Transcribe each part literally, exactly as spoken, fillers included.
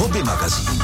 Hobby magazín.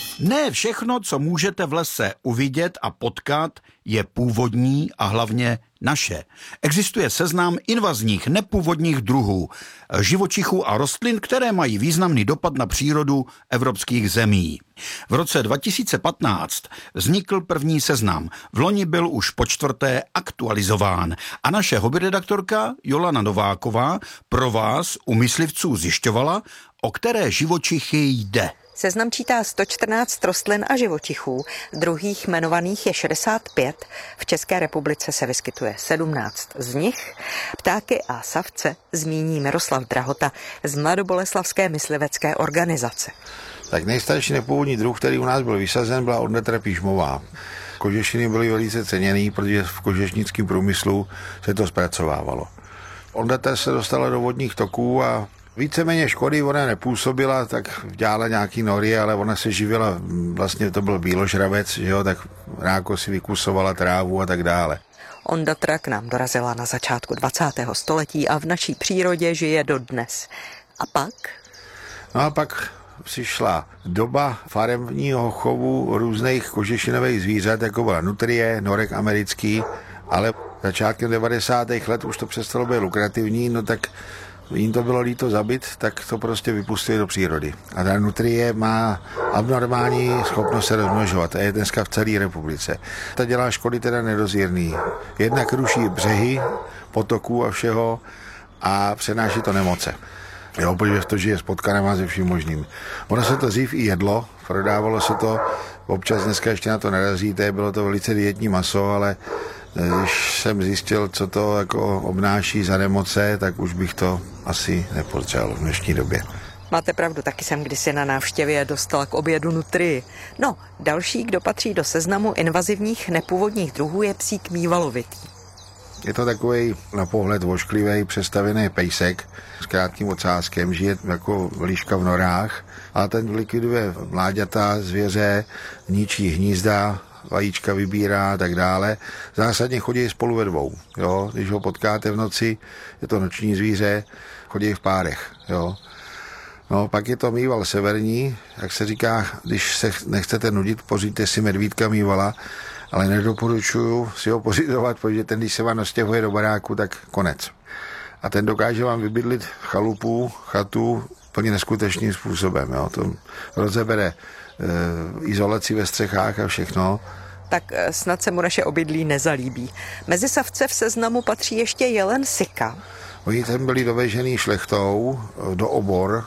Ne všechno, co můžete v lese uvidět a potkat, je původní a hlavně naše. Existuje seznam invazních nepůvodních druhů, živočichů a rostlin, které mají významný dopad na přírodu evropských zemí. V roce dva tisíce patnáct vznikl první seznam. V loni byl už po čtvrté aktualizován a naše hobbyredaktorka Jolana Nováková pro vás u myslivců zjišťovala, o které živočichy jde. Seznam čítá sto čtrnáct rostlin a živočichů, druhých jmenovaných je šedesát pět, v České republice se vyskytuje sedmnáct z nich. Ptáky a savce zmíní Miroslav Drahota z Mladoboleslavské myslivecké organizace. Tak nejstarší nepůvodní druh, který u nás byl vysazen, byla Ornithra pižmová. Kožešiny byly velice ceněný, protože v kožešnickém průmyslu se to zpracovávalo. Ornithra se dostala do vodních toků a víceméně škody ona nepůsobila, tak dělala nějaký nory, ale ona se živila, vlastně to byl bíložravec, že jo, tak ráko si vykusovala trávu a tak dále. Ondatra k nám dorazila na začátku dvacátého století a v naší přírodě žije dodnes. A pak? No a pak přišla doba faremního chovu různých kožešinových zvířat, jako byla nutrie, norek americký, ale začátkem devadesátých let už to přestalo být lukrativní, no tak jim to bylo líto zabit, tak to prostě vypustili do přírody. A ta nutrie má abnormální schopnost se rozmnožovat a je dneska v celé republice. Ta dělá škody teda nedozírný. Jednak ruší břehy, potoků a všeho a přenáší to nemoce. Jo, protože to žije s potkanama se vším možným. Ono se to dřív i jedlo, prodávalo se to, občas dneska ještě na to nerazíte, bylo to velice dietní maso, ale když jsem zjistil, co to jako obnáší za nemoce, tak už bych to asi nepotřeboval v dnešní době. Máte pravdu, taky jsem kdysi na návštěvě dostala k obědu nutrii. No, další, kdo patří do seznamu invazivních nepůvodních druhů, je psík mývalovitý. Je to takový na pohled vošklivý, přestavený pejsek s krátkým ocáskem, žije jako líška v norách a ten likviduje mláďata, zvěře, ničí hnízda, vajíčka vybírá a tak dále. Zásadně chodí spolu ve dvou. Jo? Když ho potkáte v noci, je to noční zvíře, chodí v párech. Jo? No, pak je to mýval severní, jak se říká, když se nechcete nudit, pořiďte si medvídka mývala, ale nedoporučuju si ho pořizovat, protože ten, když se vám nastěhuje do baráku, tak konec. A ten dokáže vám vybydlit chalupu, chatu plně neskutečným způsobem. Jo? To rozebere e, izolaci ve střechách a všechno. Tak snad se mu naše obydlí nezalíbí. Mezi savce v seznamu patří ještě jelen sika. Oni tam byli dovežený šlechtou do obor,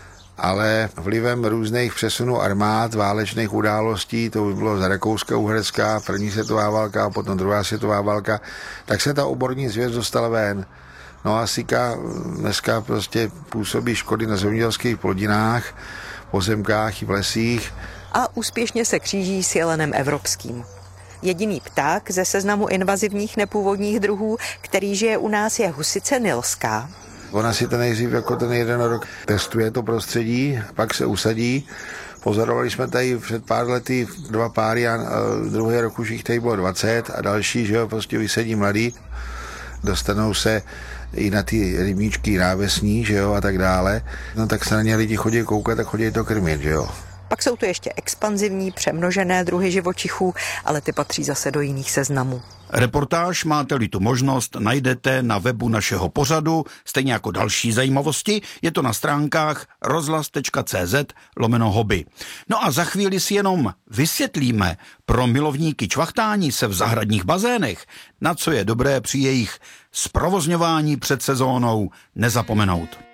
ale vlivem různých přesunů armád, válečných událostí, to by bylo za Rakouska-Uherská, první světová válka a potom druhá světová válka, tak se ta oborní zvěř dostala ven. No a sika dneska prostě působí škody na zemědělských plodinách, pozemkách i v lesích. A úspěšně se kříží s jelenem evropským. Jediný pták ze seznamu invazivních nepůvodních druhů, který žije u nás, je husice nilská. Ona si ten nejdřív jako ten jeden rok testuje to prostředí, pak se usadí. Pozorovali jsme tady před pár lety dva páry a druhý rok už jich tady bylo dvacet a další, že jo, prostě vysedí mladý. Dostanou se i na ty rybníčky návesní, že jo, a tak dále. No tak se na ně lidi chodí koukat a chodí to krmit, že jo. Pak jsou tu ještě expanzivní, přemnožené druhy živočichů, ale ty patří zase do jiných seznamů. Reportáž, máte-li tu možnost, najdete na webu našeho pořadu, stejně jako další zajímavosti, je to na stránkách rozhlas tečka cé zet lomeno hobby. No a za chvíli si jenom vysvětlíme pro milovníky čvachtání se v zahradních bazénech, na co je dobré při jejich zprovozňování před sezónou nezapomenout.